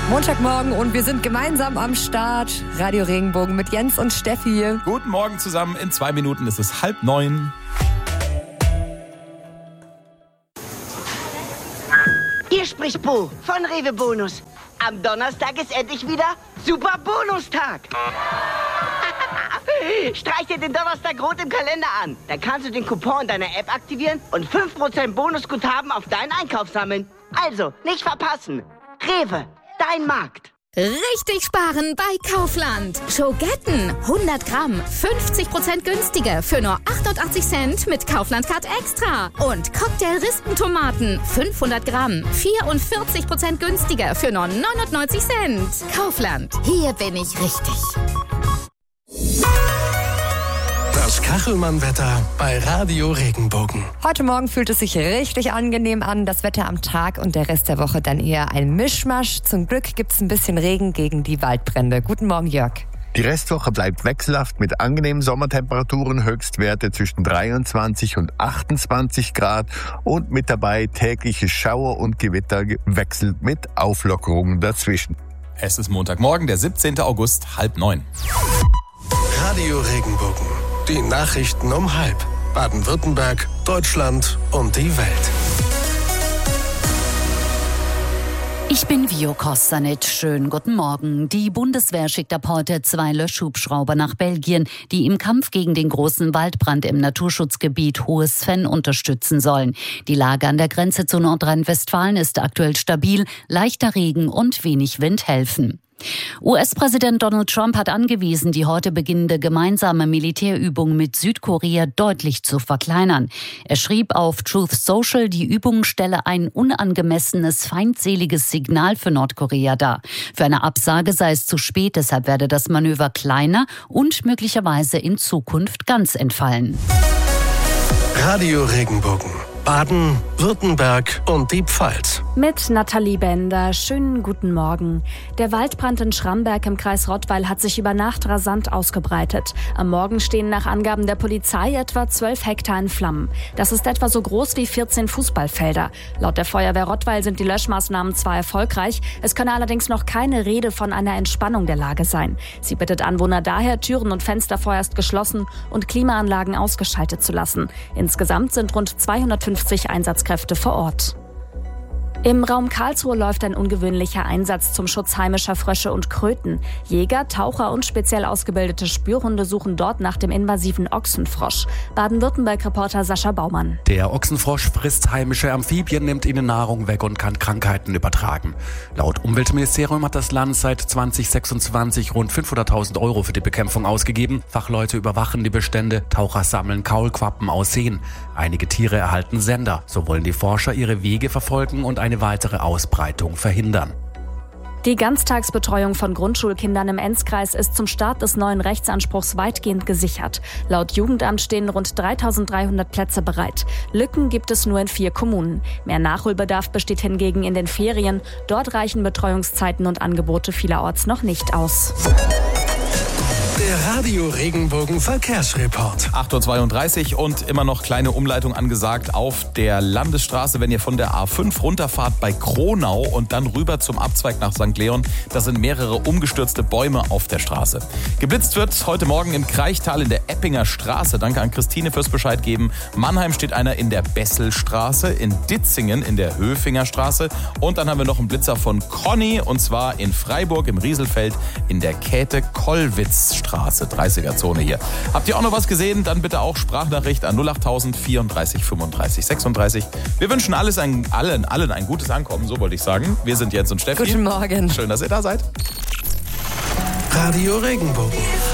Montagmorgen und wir sind gemeinsam am Start. Radio Regenbogen mit Jens und Steffi. Guten Morgen zusammen. In 2 Minuten ist es 8:30. Hier spricht Bo von Rewe Bonus. Am Donnerstag ist endlich wieder Super Bonustag. Streich dir den Donnerstag rot im Kalender an. Dann kannst du den Coupon deiner App aktivieren und 5% Bonusguthaben auf deinen Einkauf sammeln. Also, nicht verpassen. Rewe, dein Markt. Richtig sparen bei Kaufland. Schogetten, 100 Gramm, 50% günstiger für nur 88 Cent mit Kaufland-Card Extra. Und Cocktail-Rispentomaten, 500 Gramm, 44% günstiger für nur 99 Cent. Kaufland, hier bin ich richtig. Das Kachelmann-Wetter bei Radio Regenbogen. Heute Morgen fühlt es sich richtig angenehm an. Das Wetter am Tag und der Rest der Woche dann eher ein Mischmasch. Zum Glück gibt es ein bisschen Regen gegen die Waldbrände. Guten Morgen, Jörg. Die Restwoche bleibt wechselhaft mit angenehmen Sommertemperaturen, Höchstwerte zwischen 23 und 28 Grad und mit dabei tägliche Schauer und Gewitter gewechselt mit Auflockerungen dazwischen. Es ist Montagmorgen, der 17. August, 8:30. Radio Regenbogen. Die Nachrichten um 8:30. Baden-Württemberg, Deutschland und die Welt. Ich bin Vio Kostanic. Schönen guten Morgen. Die Bundeswehr schickt ab heute 2 Löschhubschrauber nach Belgien, die im Kampf gegen den großen Waldbrand im Naturschutzgebiet Hohes Venn unterstützen sollen. Die Lage an der Grenze zu Nordrhein-Westfalen ist aktuell stabil. Leichter Regen und wenig Wind helfen. US-Präsident Donald Trump hat angewiesen, die heute beginnende gemeinsame Militärübung mit Südkorea deutlich zu verkleinern. Er schrieb auf Truth Social, die Übung stelle ein unangemessenes, feindseliges Signal für Nordkorea dar. Für eine Absage sei es zu spät, deshalb werde das Manöver kleiner und möglicherweise in Zukunft ganz entfallen. Radio Regenbogen. Baden, Württemberg und die Pfalz. Mit Nathalie Bender. Schönen guten Morgen. Der Waldbrand in Schramberg im Kreis Rottweil hat sich über Nacht rasant ausgebreitet. Am Morgen stehen nach Angaben der Polizei etwa 12 Hektar in Flammen. Das ist etwa so groß wie 14 Fußballfelder. Laut der Feuerwehr Rottweil sind die Löschmaßnahmen zwar erfolgreich, es könne allerdings noch keine Rede von einer Entspannung der Lage sein. Sie bittet Anwohner daher, Türen und Fenster vorerst geschlossen und Klimaanlagen ausgeschaltet zu lassen. Insgesamt sind rund 250 Einsatzkräfte vor Ort. Im Raum Karlsruhe läuft ein ungewöhnlicher Einsatz zum Schutz heimischer Frösche und Kröten. Jäger, Taucher und speziell ausgebildete Spürhunde suchen dort nach dem invasiven Ochsenfrosch. Baden-Württemberg-Reporter Sascha Baumann. Der Ochsenfrosch frisst heimische Amphibien, nimmt ihnen Nahrung weg und kann Krankheiten übertragen. Laut Umweltministerium hat das Land seit 2026 rund 500.000 € für die Bekämpfung ausgegeben. Fachleute überwachen die Bestände, Taucher sammeln Kaulquappen aus Seen. Einige Tiere erhalten Sender. So wollen die Forscher ihre Wege verfolgen und eine weitere Ausbreitung verhindern. Die Ganztagsbetreuung von Grundschulkindern im Enzkreis ist zum Start des neuen Rechtsanspruchs weitgehend gesichert. Laut Jugendamt stehen rund 3.300 Plätze bereit. Lücken gibt es nur in 4 Kommunen. Mehr Nachholbedarf besteht hingegen in den Ferien. Dort reichen Betreuungszeiten und Angebote vielerorts noch nicht aus. Der Radio Regenbogen Verkehrsreport. 8:32 und immer noch kleine Umleitung angesagt auf der Landesstraße, wenn ihr von der A5 runterfahrt bei Kronau und dann rüber zum Abzweig nach St. Leon. Da sind mehrere umgestürzte Bäume auf der Straße. Geblitzt wird heute Morgen im Kraichtal in der Eppinger Straße. Danke an Christine fürs Bescheid geben. Mannheim steht einer in der Besselstraße, in Ditzingen in der Höfinger Straße. Und dann haben wir noch einen Blitzer von Conny und zwar in Freiburg im Rieselfeld in der Käthe-Kollwitz-Straße. 30er-Zone hier. Habt ihr auch noch was gesehen? Dann bitte auch Sprachnachricht an 08000 34 35 36. Wir wünschen allen ein gutes Ankommen, so wollte ich sagen. Wir sind Jens und Steffi. Guten Morgen. Schön, dass ihr da seid. Radio Regenbogen.